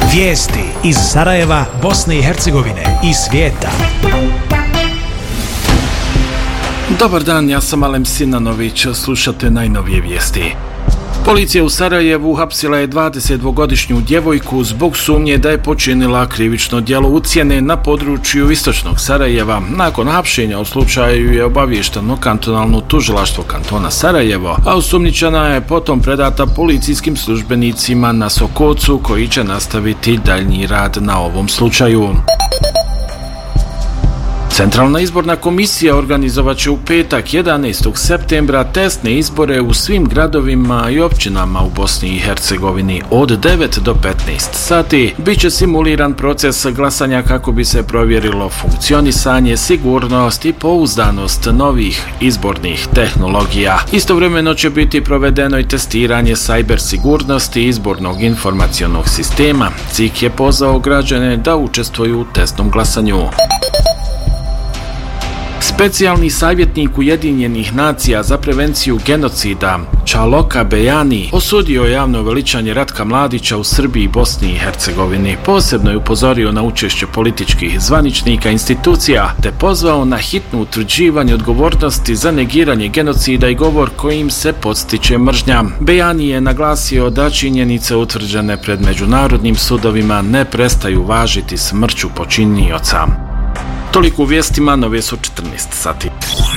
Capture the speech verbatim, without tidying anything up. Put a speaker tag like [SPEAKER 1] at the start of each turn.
[SPEAKER 1] Vijesti iz Sarajeva, Bosne i Hercegovine i svijeta.
[SPEAKER 2] Dobar dan, ja sam Alem Sinanović, slušate najnovije vijesti. Policija u Sarajevu uhapsila je dvadesetdvogodišnju djevojku zbog sumnje da je počinila krivično djelo ucjene na području istočnog Sarajeva. Nakon hapšenja u slučaju je obaviješteno kantonalno tužilaštvo kantona Sarajevo, a osumnjičena je potom predata policijskim službenicima na Sokocu koji će nastaviti daljnji rad na ovom slučaju. Centralna izborna komisija organizovat će u petak jedanaestog septembra testne izbore u svim gradovima i općinama u Bosni i Hercegovini od devet do petnaest sati. Biće simuliran proces glasanja kako bi se provjerilo funkcionisanje, sigurnost i pouzdanost novih izbornih tehnologija. Istovremeno će biti provedeno i testiranje sajber sigurnosti izbornog informacionog sistema. C I K je pozvao građane da učestvuju u testnom glasanju. Specijalni savjetnik Ujedinjenih nacija za prevenciju genocida Čaloka Bejani osudio je javno veličanje Ratka Mladića u Srbiji i Bosni i Hercegovini. Posebno je upozorio na učešće političkih zvaničnika institucija te pozvao na hitno utvrđivanje odgovornosti za negiranje genocida i govor kojim se podstiče mržnja. Bejani je naglasio da činjenice utvrđene pred međunarodnim sudovima ne prestaju važiti smrću počinioca. Toliko u vijestima, nove su četrnaest sati.